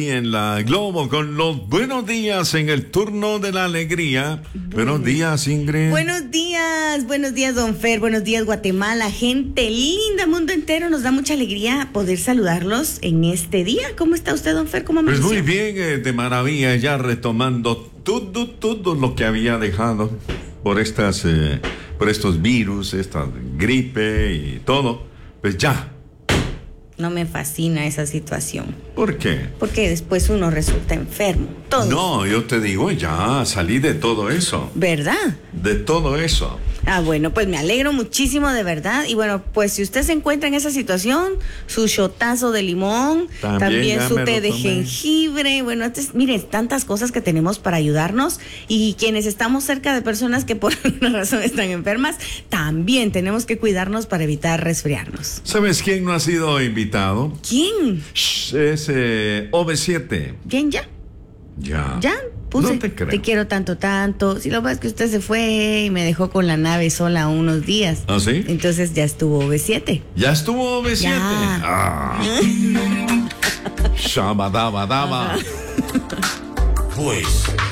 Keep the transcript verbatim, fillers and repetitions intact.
En la Globo con los buenos días en el turno de la alegría. Buenos días, Ingrid. Buenos días, buenos días, don Fer, buenos días, Guatemala, gente linda, mundo entero. Nos da mucha alegría poder saludarlos en este día. ¿Cómo está usted, don Fer? ¿Cómo amaneció? Pues muy bien, eh, de maravilla, ya retomando todo, todo lo que había dejado por estas, eh, por estos virus, esta gripe y todo. Pues ya. No me fascina esa situación. ¿Por qué? Porque después uno resulta enfermo. Todo. No, yo te digo, ya salí de todo eso. ¿Verdad? De todo eso. Ah, bueno, pues me alegro muchísimo, de verdad. Y bueno, pues si usted se encuentra en esa situación, su shotazo de limón, También, también ya su me té lo de tomé. jengibre. Bueno, entonces, miren, tantas cosas que tenemos para ayudarnos. Y quienes estamos cerca de personas que por alguna razón están enfermas, también tenemos que cuidarnos para evitar resfriarnos. ¿Sabes quién no ha sido invitado? ¿Quién? Shh, es eh, O V siete. ¿Quién ya? Ya. Ya puse, No te creo. quiero tanto, tanto. Si lo que pasa es que usted se fue y me dejó con la nave sola unos días. ¿Ah, sí? Entonces ya estuvo O V siete. ¿Ya estuvo O V siete? Ya. Ah. Shabadabadaba. Pues